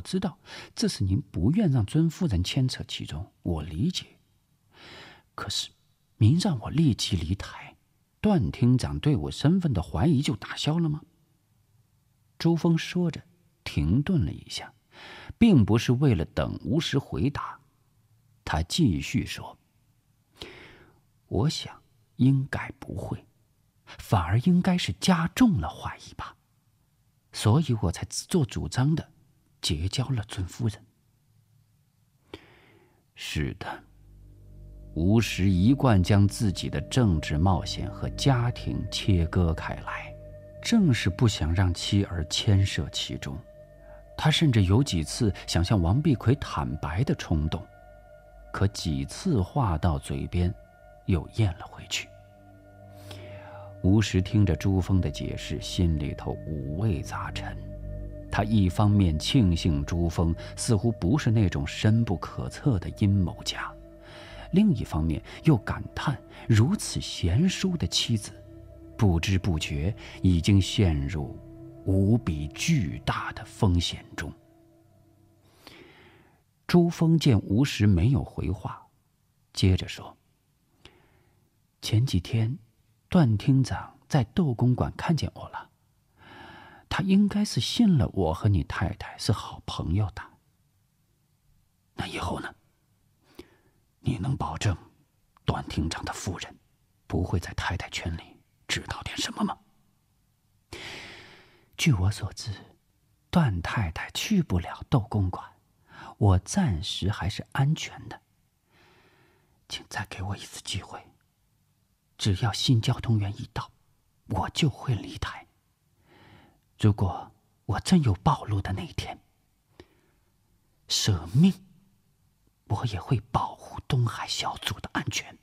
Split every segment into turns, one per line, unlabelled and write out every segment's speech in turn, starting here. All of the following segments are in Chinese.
知道这是您不愿让尊夫人牵扯其中，我理解。可是您让我立即离台，段厅长对我身份的怀疑就打消了吗？朱峰说着停顿了一下，并不是为了等吴石回答，他继续说：我想应该不会，反而应该是加重了怀疑吧，所以我才自作主张的结交了尊夫人。是的，吴石一贯将自己的政治冒险和家庭切割开来，正是不想让妻儿牵涉其中。他甚至有几次想向王碧奎坦白的冲动，可几次话到嘴边又咽了回去。吴石听着朱峰的解释，心里头五味杂陈。他一方面庆幸朱峰似乎不是那种深不可测的阴谋家，另一方面又感叹如此贤淑的妻子，不知不觉已经陷入无比巨大的风险中。朱峰见吴石没有回话，接着说：前几天段厅长在窦公馆看见我了，他应该是信了我和你太太是好朋友的。那以后呢？你能保证段厅长的夫人不会在太太圈里知道点什么吗？据我所知，段太太去不了窦公馆，我暂时还是安全的。请再给我一次机会，只要新交通员一到，我就会离台。如果我真有暴露的那一天，舍命，我也会保护东海小组的安全。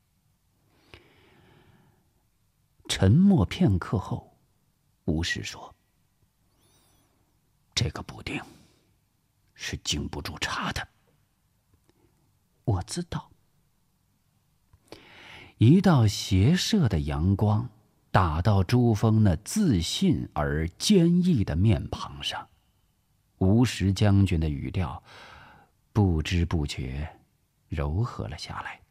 沉默片刻后，吴石说：这个补丁是经不住查的。我知道。一道斜射的阳光打到朱峰那自信而坚毅的面庞上，吴石将军的语调不知不觉柔和了下来。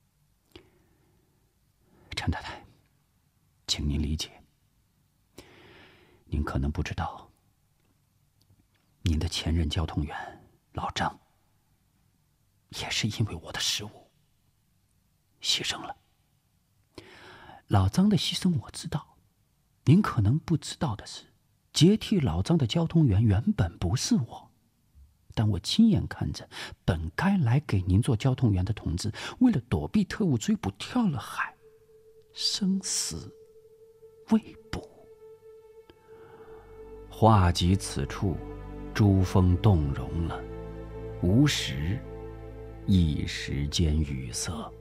陈太太，请您理解，您可能不知道，您的前任交通员老张也是因为我的失误牺牲了。老张的牺牲我知道，您可能不知道的是，接替老张的交通员原本不是我，但我亲眼看着本该来给您做交通员的同志，为了躲避特务追捕跳了海，生死未卜。话及此处，朱峰动容了，吴石一时间语塞。